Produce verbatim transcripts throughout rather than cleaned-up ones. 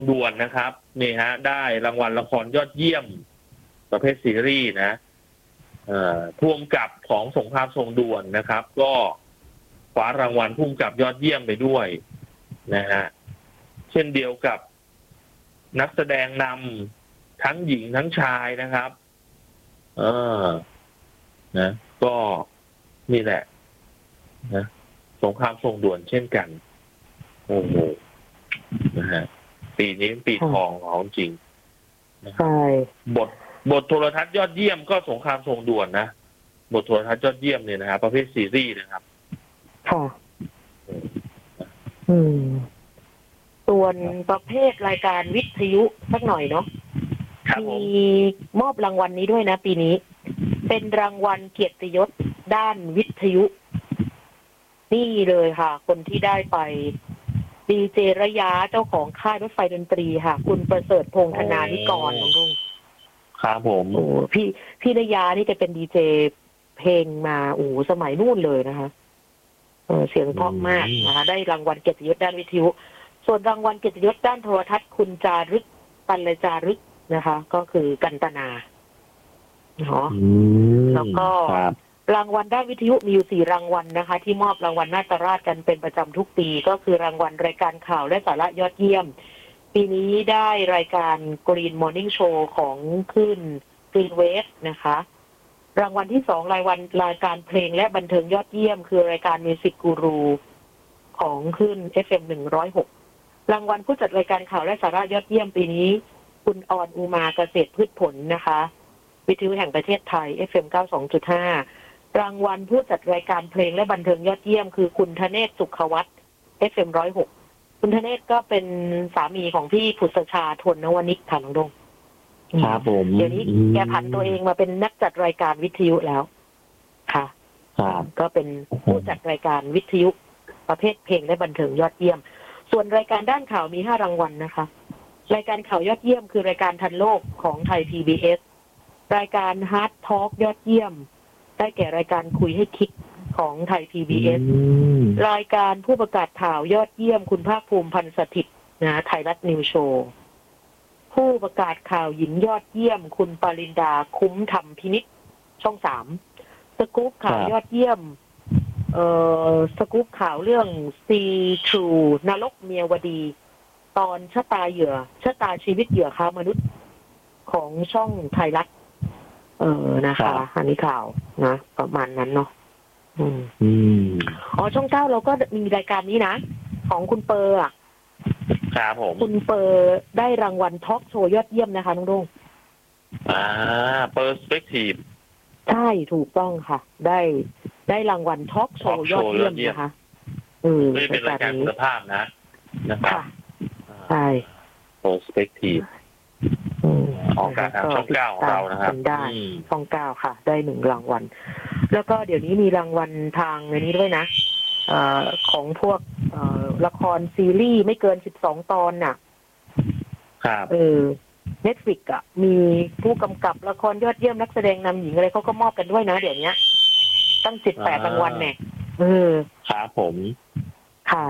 ด่วนนะครับนี่ฮะได้รางวัลละครยอดเยี่ยมประเภทซีรีส์นะเอ่อผู้กำกับของสงครามทรงด่วนนะครับ ก็คว้ารางวัลผู้กำกับยอดเยี่ยมไปด้วยนะฮะเช่นเดียวกับนักแสดงนำทั้งหญิงทั้งชายนะครับเออนะก็นี่แหละนะสงครามทรงด่วนเช่นกันโอ้โหนะฮะปีนี้ปีทองของจริงนะใช่บทบทโทรทัศน์ยอดเยี่ยมก็สงครามทรงด่วนนะบทโทรทัศน์ยอดเยี่ยมเนี่ยนะครับประเภทซีรีส์นะครับค่ะอืมส่วนประเภทรายการวิทยุสักหน่อยเนาะมีมอบรางวัลนี้ด้วยนะปีนี้เป็นรางวัลเกียรติยศด้านวิทยุนี่เลยค่ะ คนที่ได้ไปดีเจระยะเจ้าของค่ายรถไฟดนตรีค่ะคุณประเสริฐพงษ์ธนานิกรน้องลุงครับผมโอ้พี่พี่ระยะนี่แกเป็นดีเจเพลงมาโอ้สมัยนู่นเลยนะคะเออเสียงเพราะมากนะคะได้รางวัลเกียรติยศด้านวิทยุส่วนรางวัลเกียรติยศด้านโทรทัศน์คุณจารึกปัลจารึกนะคะ ก็คือกันตนาเนาะแล้วก็รางวัลด้านวิทยุมีอยู่สี่รางวัลนะคะที่มอบรางวัลนาตราชกันเป็นประจำทุกปีก็คือรางวัลรายการข่าวและสาระยอดเยี่ยมปีนี้ได้รายการ Green Morning Show ของขึ้น Green Wave นะคะรางวัลที่สองรายวันรายการเพลงและบันเทิงยอดเยี่ยมคือรายการ Music Guru ของขึ้น เอฟ เอ็ม หนึ่งร้อยหกรางวัลผู้จัดรายการข่าวและสาระยอดเยี่ยมปีนี้คุณออนอุมาเกษตรพืชผลนะคะวิทยุแห่งประเทศไทย เอฟ เอ็ม เก้าสิบสองจุดห้ารางวัลผู้จัดรายการเพลงและบันเทิงยอดเยี่ยมคือคุณธเนศสุขวัฒน์ เอฟ เอ็ม หนึ่งร้อยหกคุณธเนศก็เป็นสามีของพี่พุทธชาทวนนวนิกค่ะน้องดงครับผมเดี๋ยวนี้แกผันตัวเองมาเป็นนักจัดรายการวิทยุแล้วค่ะครับก็เป็นผู้จัดรายการวิทยุประเภทเพลงและบันเทิงยอดเยี่ยมส่วนรายการด้านข่าวมีห้ารางวัลนะคะรายการข่าวยอดเยี่ยมคือรายการทันโลกของไทย พี บี เอส รายการ Hard Talk ยอดเยี่ยมได้แก่รายการคุยให้คิดของไทย พี บี เอส รายการผู้ประกาศข่าวยอดเยี่ยมคุณภาคภูมิพันธ์สถิตย์นะไทยรัฐนิวโชว์ผู้ประกาศข่าวหญิงยอดเยี่ยมคุณปรินดาคุ้มธรรมพินิจช่องสามสกู๊ปข่าวยอดเยี่ยมเอ่อสกู๊ปข่าวเรื่อง ซี ทรู นรกเมียวดีตอนชะตาเหยื่อชะตาชีวิตเหยื่อค้ามนุษย์ของช่องไทยรัฐเออนะคะอันนี้ข่าวนะประมาณนั้นเนาะอืมอ๋อช่องเก้าเราก็มีรายการนี้นะของคุณเปอร์อ่ะครับผมคุณเปอร์ได้รางวัลทอล์กโชว์ยอดเยี่ยมนะคะน้องดงอ่าเปอร์สเปกทีฟใช่ถูกต้องค่ะได้ได้รางวัลทอล์กโชว์ยอดเยี่ยมนะคะเออเป็นรายการคุณภาพนะนะครับใช่เปอร์สเปกทีฟออกอากาศทางช่องเก้าของเรานะครับได้ช่องเก้าค่ะได้หนึ่งรางวัลแล้วก็เดี๋ยวนี้มีรางวัลทางในนี้ด้วยนะเอ่อของพวกเอ่อละครซีรีส์ไม่เกินสิบสองตอนน่ะครับเออ Netflix อ่ะมีผู้กำกับละครยอดเยี่ยมนักแสดงนำหญิงอะไรเขาก็มอบกันด้วยนะเดี๋ยวนี้ตั้งสิบแปดรางวัลเนี่ยเออครับผมค่ะ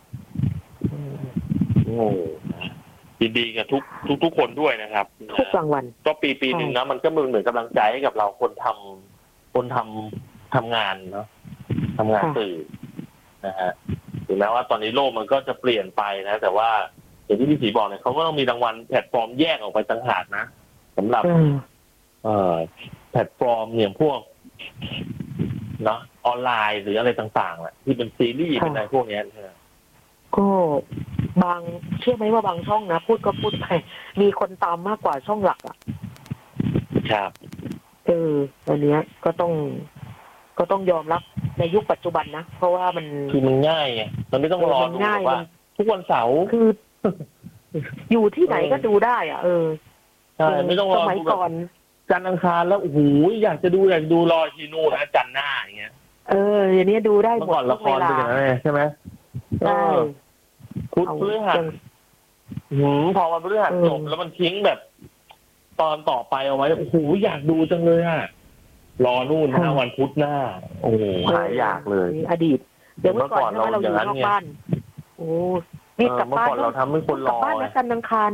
โอ้ยินดีกับทุกทุกทุกคนด้วยนะครับทุกรางวัลก็ปีปีหนึ่งนะมันก็เหมือนกำลังใจให้กับเราคนทำคนทำทำงานเนาะทำงานสื่อนะฮะถึงแม้ว่าตอนนี้โลกมันก็จะเปลี่ยนไปนะแต่ว่าอย่างที่พี่ศรีบอกเนี่ยเขาก็ต้องมีรางวัลแพลตฟอร์มแยกออกไปต่างหากนะสำหรับเอ่อแพลตฟอร์มอย่างพวกเนาะออนไลน์หรืออะไรต่างๆแหละที่เป็นซีรีส์เป็นอะไรพวกนี้ใช่ไหมก็บางเชื่อไหมว่าบางช่องนะพูดก็พูดไปมีคนตามมากกว่าช่องหลักอ่ะครับเอออันนี้ก็ต้องก็ต้องยอมรับในยุคปัจจุบันนะเพราะว่ามันคือมันง่ายไงมันไม่ต้องรอดูว่าทุกวันเสาร์คืออยู่ที่ไหนก็ดูได้อ่ะเออใช่ไม่ต้องรอสมัยก่อนจันทร์อังคารแล้วโอ้โหอยากจะดูอยากดูรอทีนู่นนะจันทร์หน้าอย่างเงี้ยเอออย่างนี้ดูได้หมดละครเป็นอย่างนั้นใช่ไหมใช่พุธพฤหัสหืมพอวันพฤหัสจบแล้วมันทิ้งแบบตอนต่อไปเอาไว้โอ้โหอยากดูจังเลยอ่ะรอนู่นนะวันพุธหน้าโอ้โหหายอยากเลยอดีตเดี๋ยวเมื่อก่อนเราอยู่นอกบ้านโอ้นี่เออกลับเมื่อบ้านก่อนเราทำให้คนรกลับอบ้านนะจันทร์อังคาร